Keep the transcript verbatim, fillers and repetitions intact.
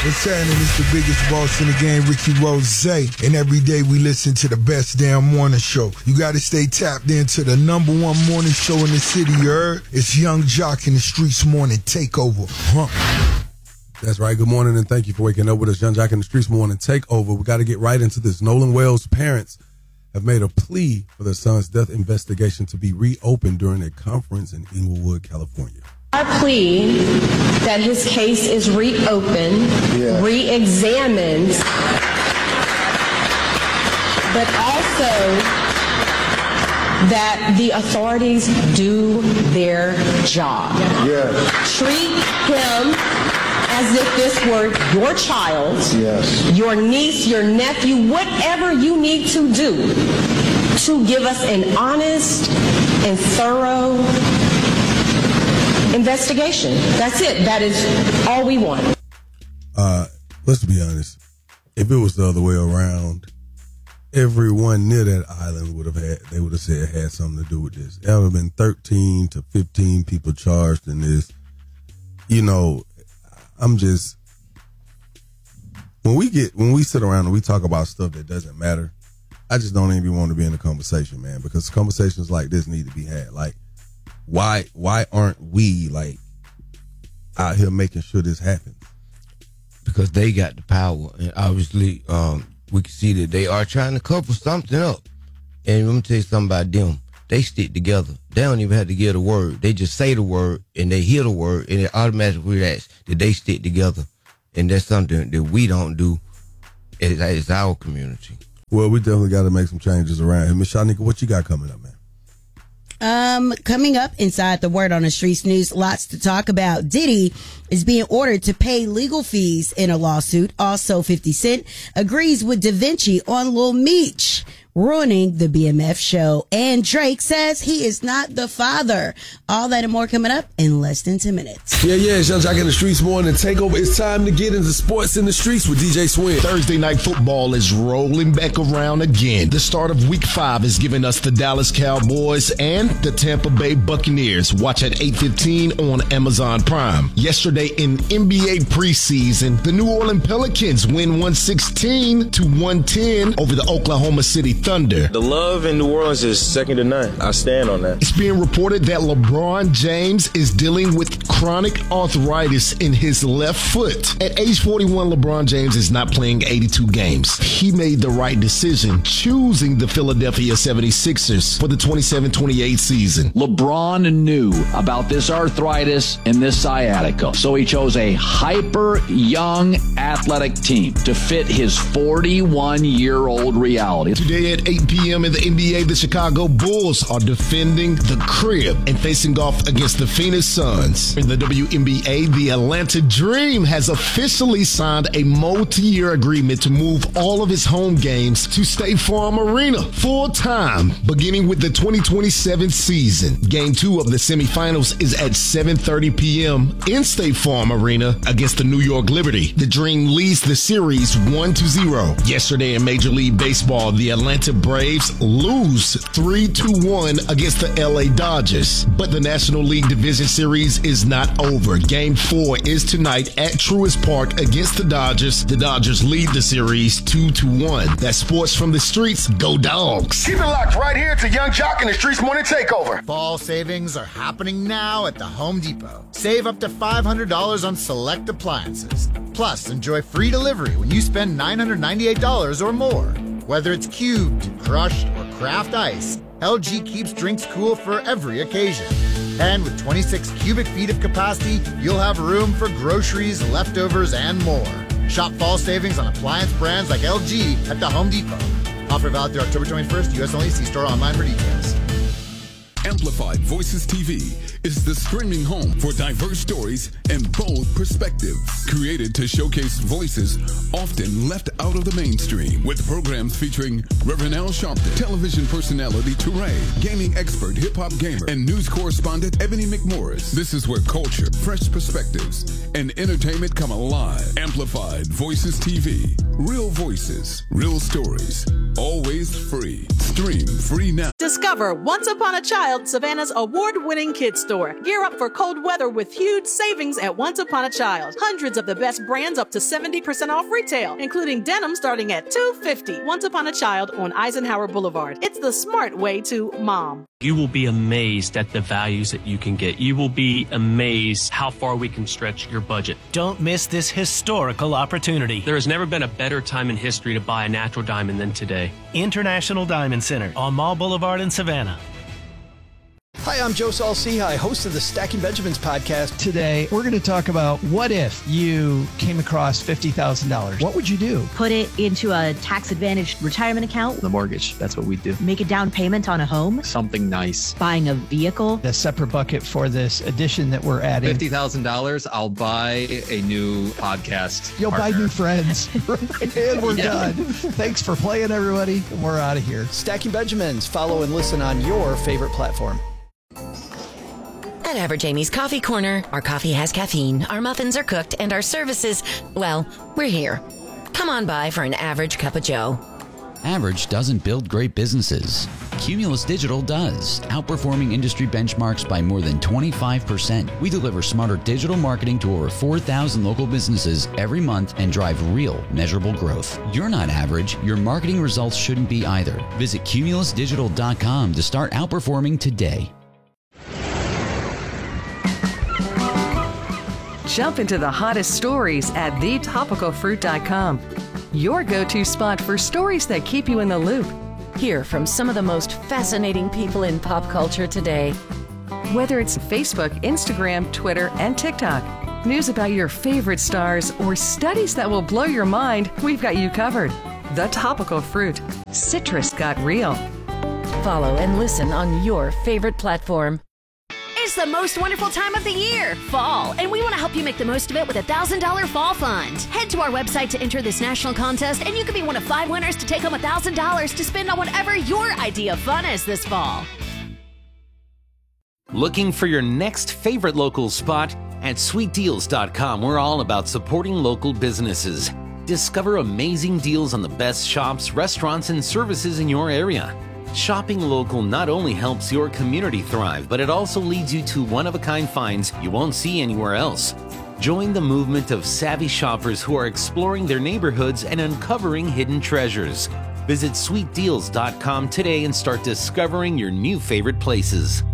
What's happening? It's the biggest boss in the game, Ricky Rose. And every day we listen to the best damn morning show. You got to stay tapped into the number one morning show in the city, you heard? It's Young Jock in the Streets Morning Takeover. Huh. That's right. Good morning, and thank you for waking up with us. Young Jock in the Streets Morning Takeover. We got to get right into this. Nolan Wells' parents have made a plea for their son's death investigation to be reopened during a conference in Inglewood, California. Our plea that his case is reopened, yeah. re-examined, but also that the authorities do their job. Yeah. Treat him as if this were your child, yes. your niece, your nephew, whatever you need to do to give us an honest and thorough investigation. That's it. That is all we want. Uh, let's be honest. If it was the other way around, everyone near that island would have had, they would have said it had something to do with this. There would have been thirteen to fifteen people charged in this. You know, I'm just, when we get, when we sit around and we talk about stuff that doesn't matter, I just don't even want to be in a conversation, man, because conversations like this need to be had. Like, why, why aren't we like out here making sure this happens? Because they got the power, and obviously, um, we can see that they are trying to cover something up. And let me tell you something about them. They stick together. They don't even have to give the word. They just say the word, and they hear the word, and it automatically reacts that they stick together. And that's something that we don't do as, as our community. Well, we definitely got to make some changes around here. Miss Shanika, what you got coming up, man? Um, coming up inside the Word on the Streets news, lots to talk about. Diddy is being ordered to pay legal fees in a lawsuit. Also, fifty Cent agrees with Da Vinci on Lil Meech ruining the B M F show. And Drake says he is not the father. All that and more coming up in less than ten minutes. Yeah, yeah, it's Young Jock in the Streets Morning Takeover. It's time to get into sports in the streets with D J Swin. Thursday night football is rolling back around again. The start of week five is giving us the Dallas Cowboys and the Tampa Bay Buccaneers. Watch at eight fifteen on Amazon Prime. Yesterday in N B A preseason, the New Orleans Pelicans win one sixteen to one ten over the Oklahoma City Thunder. The love in New Orleans is second to none. I stand on that. It's being reported that LeBron James is dealing with chronic arthritis in his left foot. At age forty-one, LeBron James is not playing eighty-two games. He made the right decision choosing the Philadelphia seventy-sixers for the twenty-seven twenty-eight season. LeBron knew about this arthritis and this sciatica, so he chose a hyper young athletic team to fit his forty-one-year-old reality. Today at eight p.m. in the N B A, the Chicago Bulls are defending the crib and facing off against the Phoenix Suns. In the W N B A, the Atlanta Dream has officially signed a multi-year agreement to move all of its home games to State Farm Arena full-time, beginning with the twenty twenty-seven season. Game two of the semifinals is at seven thirty p.m. in State Farm Arena against the New York Liberty. The Dream leads the series one to zero. Yesterday in Major League Baseball, the Atlanta Braves lose three to one against the L A Dodgers. But the National League Division Series is not over. Game four is tonight at Truist Park against the Dodgers. The Dodgers lead the series two to one. That's sports from the streets. Go Dogs. Keep it locked right here to Young Jock in the Streets Morning Takeover. Fall savings are happening now at the Home Depot. Save up to five hundred dollars on select appliances. Plus, enjoy free delivery when you spend nine hundred ninety-eight dollars or more. Whether it's cubed, crushed, or craft ice, L G keeps drinks cool for every occasion. And with twenty-six cubic feet of capacity, you'll have room for groceries, leftovers, and more. Shop fall savings on appliance brands like L G at the Home Depot. Offer valid through October twenty-first, U S only. See store online for details. Amplified Voices T V is the streaming home for diverse stories and bold perspectives. Created to showcase voices often left out of the mainstream, with programs featuring Reverend Al Sharpton, television personality Touré, gaming expert Hip Hop Gamer, and news correspondent Ebony McMorris. This is where culture, fresh perspectives, and entertainment come alive. Amplified Voices T V. Real voices, real stories, always free. Stream free now. Discover Once Upon a Child, Savannah's award-winning kids store. Gear up for cold weather with huge savings at Once Upon a Child. Hundreds of the best brands up to seventy percent off retail, including denim starting at two hundred fifty dollars. Once Upon a Child on Eisenhower Boulevard. It's the smart way to mom. You will be amazed at the values that you can get. You will be amazed how far we can stretch your budget. Don't miss this historical opportunity. There has never been a better time in history to buy a natural diamond than today. International Diamond Center on Mall Boulevard in Savannah. Hi, I'm Joe Saul-Sehy, host of the Stacking Benjamins podcast. Today, we're going to talk about what if you came across fifty thousand dollars. What would you do? Put it into a tax-advantaged retirement account. The mortgage, that's what we do. Make a down payment on a home. Something nice. Buying a vehicle. A separate bucket for this addition that we're adding. fifty thousand dollars, I'll buy a new podcast You'll partner. buy new friends. And we're Yeah. done. Thanks for playing, everybody. We're out of here. Stacking Benjamins. Follow and listen on your favorite platform. At Average Amy's Coffee Corner, our coffee has caffeine, our muffins are cooked, and our services, well, we're here. Come on by for an average cup of joe. Average doesn't build great businesses. Cumulus Digital does, outperforming industry benchmarks by more than twenty-five percent. We deliver smarter digital marketing to over four thousand local businesses every month and drive real, measurable growth. You're not average. Your marketing results shouldn't be either. Visit cumulus digital dot com to start outperforming today. Jump into the hottest stories at the topical fruit dot com. Your go-to spot for stories that keep you in the loop. Hear from some of the most fascinating people in pop culture today. Whether it's Facebook, Instagram, Twitter, and TikTok, news about your favorite stars, or studies that will blow your mind, we've got you covered. The Topical Fruit. Citrus got real. Follow and listen on your favorite platform. It's the most wonderful time of the year, fall, and we want to help you make the most of it with a one thousand dollars Fall Fund. Head to our website to enter this national contest, and you could be one of five winners to take home one thousand dollars to spend on whatever your idea of fun is this fall. Looking for your next favorite local spot? At sweet deals dot com, we're all about supporting local businesses. Discover amazing deals on the best shops, restaurants, and services in your area. Shopping local not only helps your community thrive, but it also leads you to one-of-a-kind finds you won't see anywhere else. Join the movement of savvy shoppers who are exploring their neighborhoods and uncovering hidden treasures. Visit sweet deals dot com today and start discovering your new favorite places.